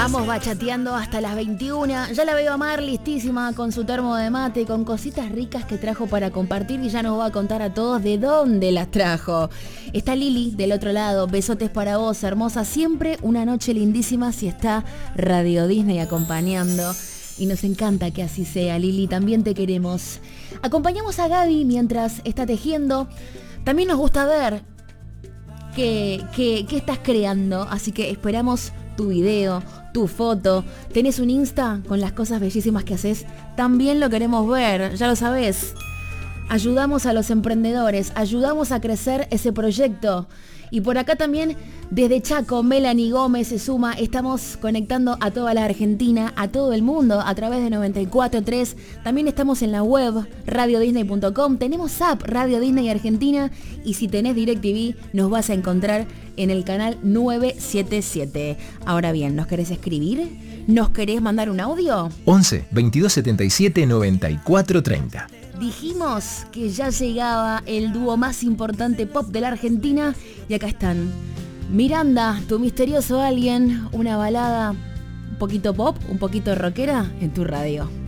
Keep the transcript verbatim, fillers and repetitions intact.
Vamos bachateando hasta las veintiuna. Ya la veo a Mar listísima con su termo de mate, con cositas ricas que trajo para compartir y ya nos va a contar a todos de dónde las trajo. Está Lili del otro lado, besotes para vos, hermosa. Siempre una noche lindísima si está Radio Disney acompañando. Y nos encanta que así sea, Lili, también te queremos. Acompañamos a Gaby mientras está tejiendo. También nos gusta ver qué, qué, qué estás creando, así que esperamos tu video, tu foto. ¿Tenés un Insta con las cosas bellísimas que haces? También lo queremos ver, ya lo sabés. Ayudamos a los emprendedores, ayudamos a crecer ese proyecto. Y por acá también, desde Chaco, Melanie Gómez se suma. Estamos conectando a toda la Argentina, a todo el mundo, a través de noventa y cuatro punto tres. También estamos en la web, radio disney punto com. Tenemos app, Radio Disney Argentina. Y si tenés DirecTV, nos vas a encontrar en el canal nueve siete siete. Ahora bien, ¿nos querés escribir? ¿Nos querés mandar un audio? once, veintidós setenta y siete, noventa y cuatro treinta. Dijimos que ya llegaba el dúo más importante pop de la Argentina y acá están. Miranda, tu misterioso alguien, una balada un poquito pop, un poquito rockera en tu radio.